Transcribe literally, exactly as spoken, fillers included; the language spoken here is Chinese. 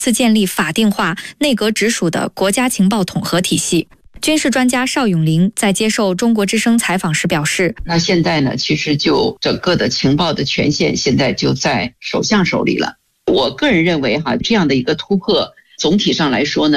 次建立法定化、内阁直属的国家情报统合体系。军事专家邵永林在接受中国之声采访时表示， 那现在呢，其实就整个的情报的权限现在就在首相手里了。我个人认为哈，这样的一个突破，总体上来说呢，